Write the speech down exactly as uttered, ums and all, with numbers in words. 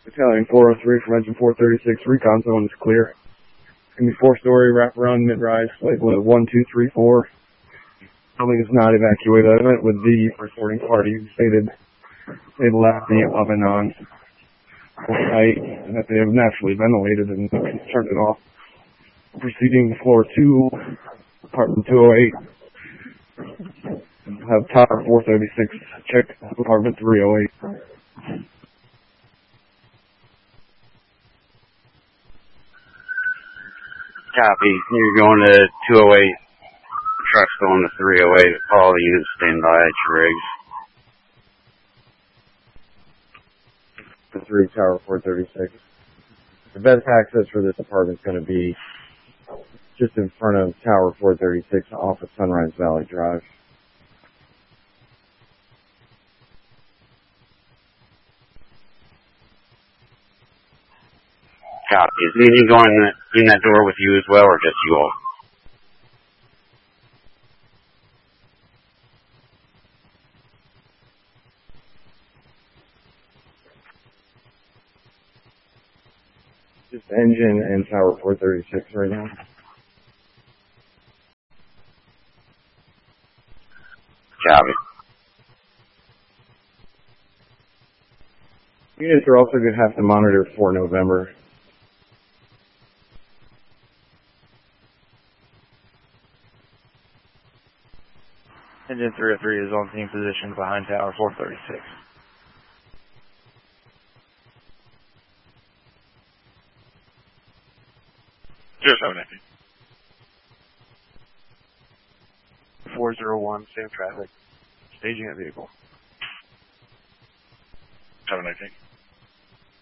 Battalion four oh three from engine four thirty-six, recon zone is clear. It's going to be four-story, wrap-around, mid-rise, labeled at one two three four. Building is not evacuated. I met with the reporting party who stated they left the oven on overnight and that they have naturally ventilated and turned it off. Proceeding to floor two, apartment two oh eight. Have tower four thirty-six check apartment three oh eight. Copy. You're going to two oh eight. Truck's going to three oh eight. All the units stand by at your rigs. The three tower four thirty-six. The best access for this apartment is going to be just in front of tower four thirty-six off of Sunrise Valley Drive. Copy. Is anything going in that, in that door with you as well, or just you all? Just engine and tower four thirty-six right now. Copy. Units are also going to have to monitor for November. Engine three oh three is on team position behind tower four thirty-six. zero seven eighty. four oh one, same traffic. Staging at vehicle. seven eighteen.